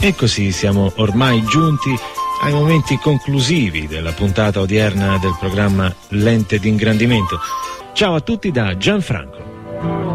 E così siamo ormai giunti ai momenti conclusivi della puntata odierna del programma Lente d'ingrandimento. Ciao a tutti da Gianfranco.